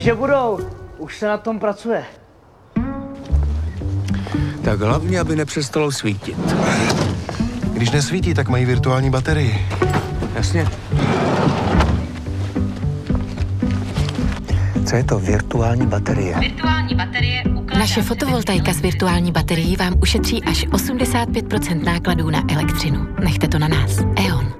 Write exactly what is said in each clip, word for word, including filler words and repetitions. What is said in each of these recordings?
Že budou, už se na tom pracuje. Tak hlavně, aby nepřestalo svítit. Když nesvítí, tak mají virtuální baterii. Jasně. Co je to virtuální baterie? Virtuální baterie ukládá... Naše fotovoltaika s virtuální baterií vám ušetří až osmdesát pět procent nákladů na elektřinu. Nechte to na nás. E O N.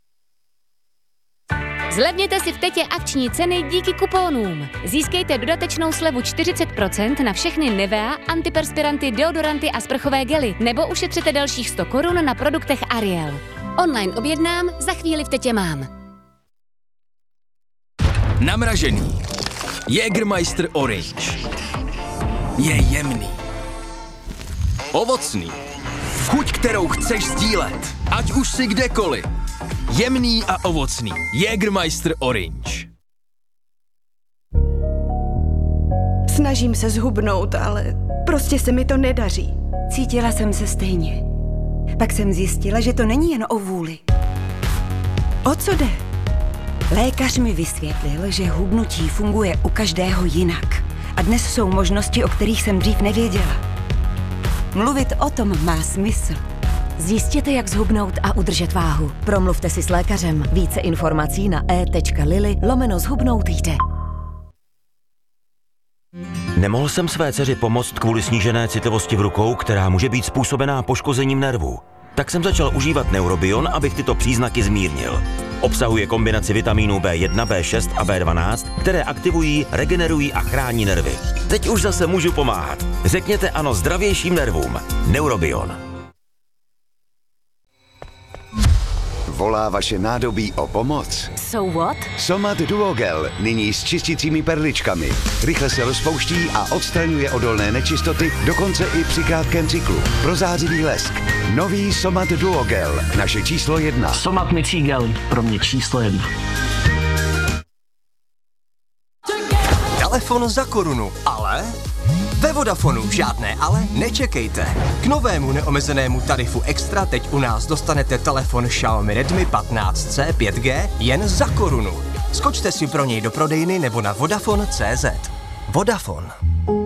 Zlevněte si v Tetě akční ceny díky kuponům. Získejte dodatečnou slevu čtyřicet procent na všechny Nivea, antiperspiranty, deodoranty a sprchové gely, nebo ušetřete dalších sto korun na produktech Ariel. Online objednám, za chvíli v Tetě mám. Namražený. Jägermeister Orange. Je jemný. Ovocný. Chuť, kterou chceš sdílet. Ať už si kdekoliv. Jemný a ovocný. Jägermeister Orange. Snažím se zhubnout, ale prostě se mi to nedaří. Cítila jsem se stejně. Pak jsem zjistila, že to není jen o vůli. O co jde? Lékař mi vysvětlil, že hubnutí funguje u každého jinak. A dnes jsou možnosti, o kterých jsem dřív nevěděla. Mluvit o tom má smysl. Zjistěte, jak zhubnout a udržet váhu. Promluvte si s lékařem. Více informací na e.lily lomeno zhubnout jde. Nemohl jsem své dceři pomoct kvůli snížené citlivosti v rukou, která může být způsobená poškozením nervů. Tak jsem začal užívat Neurobion, abych tyto příznaky zmírnil. Obsahuje kombinaci vitamínů B jedna, B šest a B dvanáct, které aktivují, regenerují a chrání nervy. Teď už zase můžu pomáhat. Řekněte ano zdravějším nervům. Neurobion. Volá vaše nádobí o pomoc? So what? Somat Duogel, nyní s čistícími perličkami. Rychle se rozpouští a odstraňuje odolné nečistoty, dokonce i při krátkém cyklu. Prozářivý lesk. Nový Somat Duogel, naše číslo jedna. Somat mycí gel, pro mě číslo jedna. Telefon za korunu, ale... Ve Vodafonu žádné ale nečekejte. K novému neomezenému tarifu Extra teď u nás dostanete telefon Xiaomi Redmi patnáct C pět G jen za korunu. Skočte si pro něj do prodejny nebo na Vodafone tečka cé zet. Vodafone.